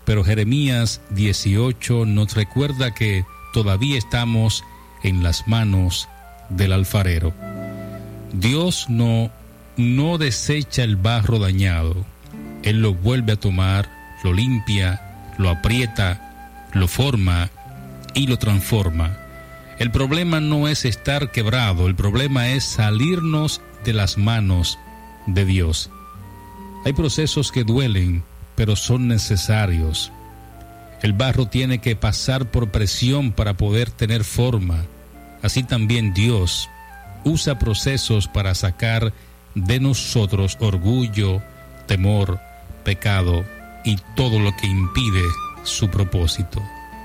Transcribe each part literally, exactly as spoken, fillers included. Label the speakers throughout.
Speaker 1: Pero Jeremías dieciocho nos recuerda que todavía estamos en las manos del alfarero. Dios no, no desecha el barro dañado. Él lo vuelve a tomar, lo limpia, lo aprieta, lo forma y lo transforma. El problema no es estar quebrado, el problema es salirnos de las manos de Dios. Hay procesos que duelen, pero son necesarios. El barro tiene que pasar por presión para poder tener forma. Así también Dios usa procesos para sacar de nosotros orgullo, temor, pecado y todo lo que impide su propósito.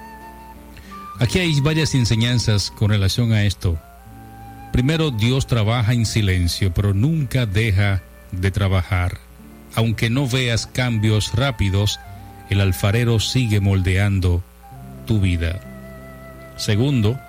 Speaker 1: Aquí hay varias enseñanzas con relación a esto. Primero, Dios trabaja en silencio, pero nunca deja de trabajar. Aunque no veas cambios rápidos, el alfarero sigue moldeando tu vida. Segundo,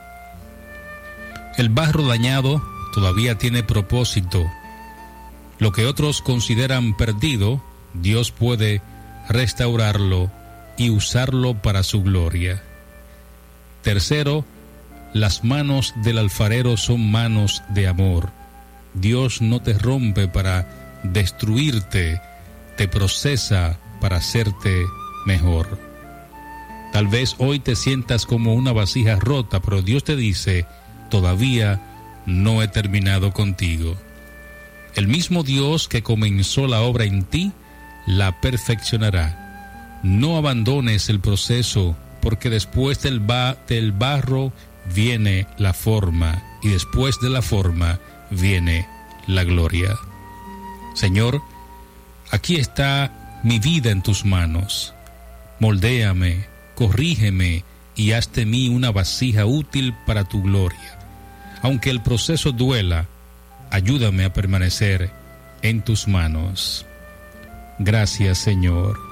Speaker 1: el barro dañado todavía tiene propósito. Lo que otros consideran perdido, Dios puede restaurarlo y usarlo para su gloria. Tercero, las manos del alfarero son manos de amor. Dios no te rompe para destruirte, te procesa para hacerte mejor. Tal vez hoy te sientas como una vasija rota, pero Dios te dice, todavía no he terminado contigo. El mismo Dios que comenzó la obra en ti, la perfeccionará. No abandones el proceso, porque después del, ba- del barro viene la forma, y después de la forma viene la gloria. Señor, aquí está mi vida en tus manos. Moldéame, corrígeme y haz de mí una vasija útil para tu gloria. Aunque el proceso duela, ayúdame a permanecer en tus manos. Gracias, Señor.